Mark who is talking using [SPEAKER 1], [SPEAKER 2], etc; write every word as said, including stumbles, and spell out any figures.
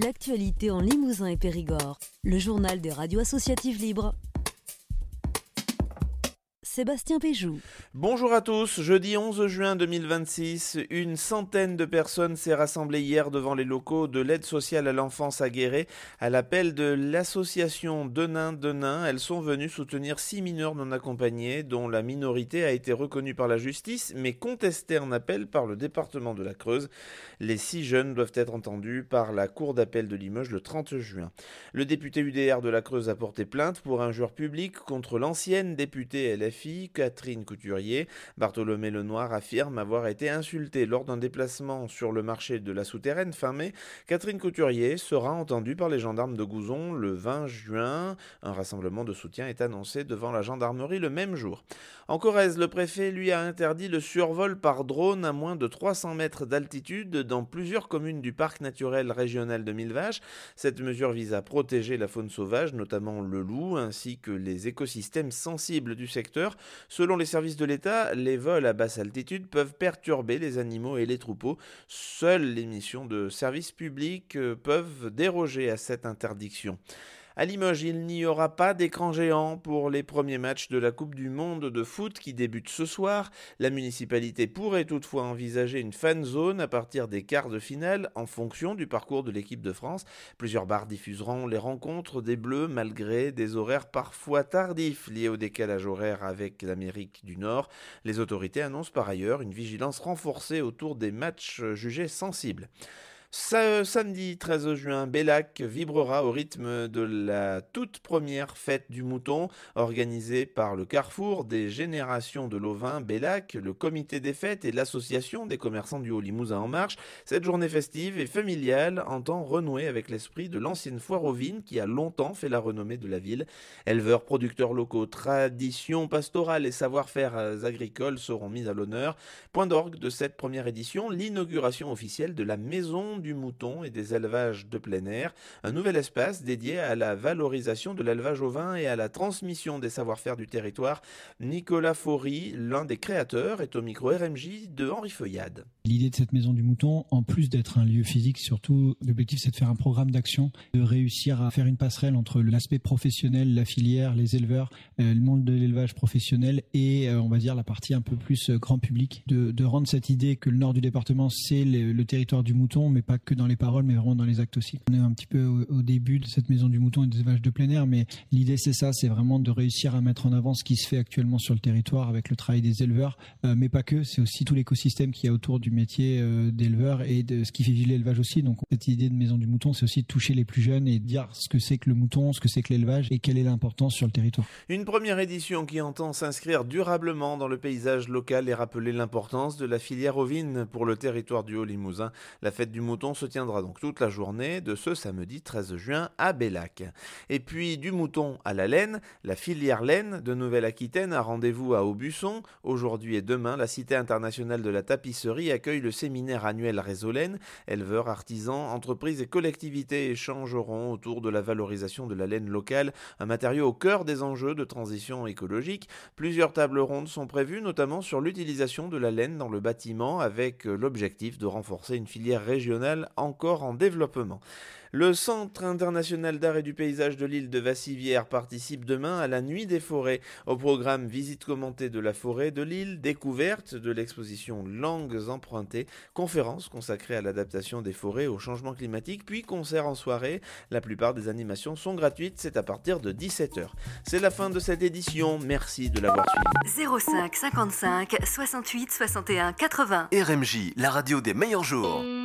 [SPEAKER 1] L'actualité en Limousin et Périgord. Le journal des radios associatives libres. Sébastien Péjou.
[SPEAKER 2] Bonjour à tous, jeudi onze juin deux mille vingt-six, une centaine de personnes s'est rassemblée hier devant les locaux de l'aide sociale à l'enfance à Guéret à l'appel de l'association Denain Denain. Elles sont venues soutenir six mineurs non accompagnés dont la minorité a été reconnue par la justice mais contestée en appel par le département de la Creuse. Les six jeunes doivent être entendus par la cour d'appel de Limoges le trente juin. Le député U D R de la Creuse a porté plainte pour injure publique contre l'ancienne députée L F I, Catherine Couturier. Bartholomé Lenoir affirme avoir été insulté lors d'un déplacement sur le marché de la Souterraine fin mai. Catherine Couturier sera entendue par les gendarmes de Gouzon le vingt juin. Un rassemblement de soutien est annoncé devant la gendarmerie le même jour. En Corrèze, le préfet lui a interdit le survol par drone à moins de trois cents mètres d'altitude dans plusieurs communes du parc naturel régional de Mille Vaches. Cette mesure vise à protéger la faune sauvage, notamment le loup, ainsi que les écosystèmes sensibles du secteur. Selon les services de l'État, les vols à basse altitude peuvent perturber les animaux et les troupeaux. Seules les missions de service public peuvent déroger à cette interdiction. À Limoges, il n'y aura pas d'écran géant pour les premiers matchs de la Coupe du Monde de foot qui débute ce soir. La municipalité pourrait toutefois envisager une fan zone à partir des quarts de finale en fonction du parcours de l'équipe de France. Plusieurs bars diffuseront les rencontres des Bleus malgré des horaires parfois tardifs liés au décalage horaire avec l'Amérique du Nord. Les autorités annoncent par ailleurs une vigilance renforcée autour des matchs jugés sensibles. Ce samedi treize juin, Bellac vibrera au rythme de la toute première fête du mouton organisée par le Carrefour des générations de l'Auvin Bellac, le comité des fêtes et l'association des commerçants du Haut-Limousin en marche. Cette journée festive et familiale entend renouer avec l'esprit de l'ancienne foire aux vignes qui a longtemps fait la renommée de la ville. Éleveurs, producteurs locaux, traditions pastorales et savoir-faire agricoles seront mis à l'honneur. Point d'orgue de cette première édition, l'inauguration officielle de la maison du mouton et des élevages de plein air, un nouvel espace dédié à la valorisation de l'élevage ovin et à la transmission des savoir-faire du territoire. Nicolas Faury, l'un des créateurs, est au micro R M J de Henri Feuillade.
[SPEAKER 3] L'idée de cette maison du mouton, en plus d'être un lieu physique, surtout l'objectif c'est de faire un programme d'action, de réussir à faire une passerelle entre l'aspect professionnel, la filière, les éleveurs, euh, le monde de l'élevage professionnel et euh, on va dire la partie un peu plus euh, grand public, de, de rendre cette idée que le nord du département c'est le, le territoire du mouton, mais pas que dans les paroles, mais vraiment dans les actes aussi. On est un petit peu au, au début de cette maison du mouton et des élevages de plein air, mais l'idée c'est ça, c'est vraiment de réussir à mettre en avant ce qui se fait actuellement sur le territoire avec le travail des éleveurs, euh, mais pas que, c'est aussi tout l'écosystème qu'il y a autour du métier euh, d'éleveur et de ce qui fait vivre l'élevage aussi. Donc cette idée de maison du mouton, c'est aussi de toucher les plus jeunes et de dire ce que c'est que le mouton, ce que c'est que l'élevage et quelle est l'importance sur le territoire.
[SPEAKER 2] Une première édition qui entend s'inscrire durablement dans le paysage local et rappeler l'importance de la filière ovine pour le territoire du Haut-Limousin. La fête du mouton se tiendra donc toute la journée de ce samedi treize juin à Bellac. Et puis du mouton à la laine, la filière laine de Nouvelle-Aquitaine a rendez-vous à Aubusson. Aujourd'hui et demain, la Cité internationale de la tapisserie accueille le séminaire annuel Réseau Laine. Éleveurs, artisans, entreprises et collectivités échangeront autour de la valorisation de la laine locale, un matériau au cœur des enjeux de transition écologique. Plusieurs tables rondes sont prévues, notamment sur l'utilisation de la laine dans le bâtiment, avec l'objectif de renforcer une filière régionale encore en développement. Le Centre international d'art et du paysage de l'île de Vassivière participe demain à la Nuit des forêts. Au programme, visite commentée de la forêt de l'île, découverte de l'exposition Langues empruntées, conférence consacrée à l'adaptation des forêts au changement climatique, puis concert en soirée. La plupart des animations sont gratuites, c'est à partir de dix-sept heures. C'est la fin de cette édition, merci de l'avoir suivi.
[SPEAKER 1] zéro cinq cinquante-cinq soixante-huit soixante et un quatre-vingts.
[SPEAKER 4] R M J, la radio des meilleurs jours.